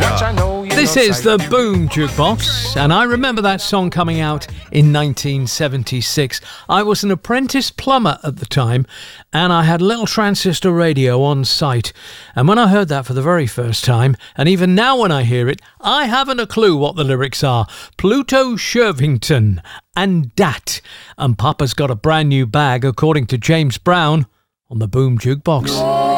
This is the Boom Jukebox, and I remember that song coming out in 1976. I was an apprentice plumber at the time, and I had a little transistor radio on site. And when I heard that for the very first time, and even now when I hear it, I haven't a clue what the lyrics are. Pluto Shervington and Dat. And Papa's got a brand new bag, according to James Brown, on the Boom Jukebox.